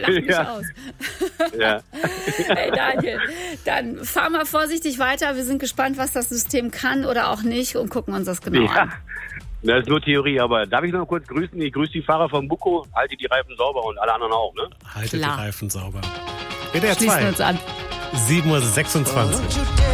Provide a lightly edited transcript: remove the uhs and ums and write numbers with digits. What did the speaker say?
lach mich Ja. aus. Ja. Hey Daniel, dann fahr mal vorsichtig weiter. Wir sind gespannt, was das System kann oder auch nicht und gucken uns das genau Ja. an. Das ist nur Theorie, aber darf ich noch kurz grüßen? Ich grüße die Fahrer von Buko, halte die Reifen sauber und alle anderen auch, ne? Haltet Klar. die Reifen sauber. WDR Schließen wir 2, uns an. 7:26 Uhr.